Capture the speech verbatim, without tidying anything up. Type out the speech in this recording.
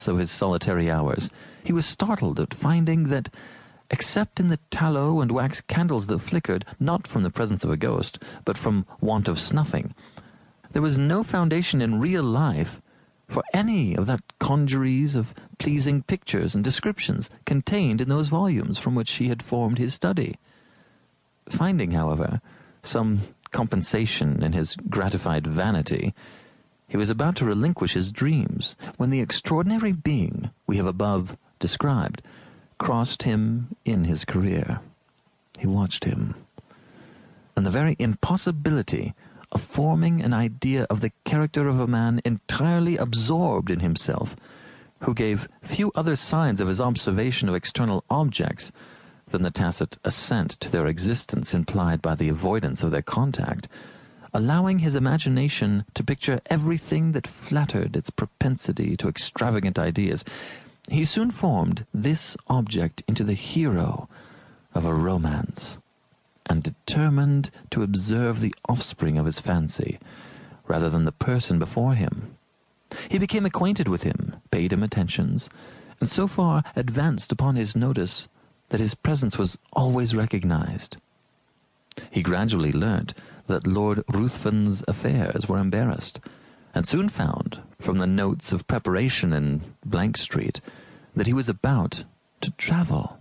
of his solitary hours, he was startled at finding that, except in the tallow and wax candles that flickered, not from the presence of a ghost, but from want of snuffing, there was no foundation in real life for any of that congeries of pleasing pictures and descriptions contained in those volumes from which he had formed his study. Finding, however, some compensation in his gratified vanity, he was about to relinquish his dreams when the extraordinary being we have above described crossed him in his career. He watched him, and the very impossibility of forming an idea of the character of a man entirely absorbed in himself, who gave few other signs of his observation of external objects than the tacit assent to their existence implied by the avoidance of their contact, allowing his imagination to picture everything that flattered its propensity to extravagant ideas, he soon formed this object into the hero of a romance, and determined to observe the offspring of his fancy, rather than the person before him. He became acquainted with him, paid him attentions, and so far advanced upon his notice that his presence was always recognized. He gradually learnt that Lord Ruthven's affairs were embarrassed, and soon found, from the notes of preparation in Blank Street, that he was about to travel.